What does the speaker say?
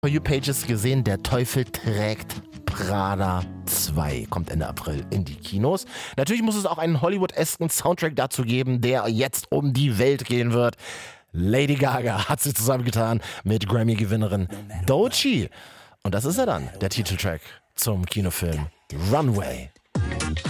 For You Pages gesehen, Der Teufel trägt Prada 2 kommt Ende April in die Kinos. Natürlich muss es auch einen Hollywood-esken Soundtrack dazu geben, der jetzt um die Welt gehen wird. Lady Gaga hat sich zusammengetan mit Grammy-Gewinnerin Doechii. Und das ist er dann, der Titeltrack zum Kinofilm Runway.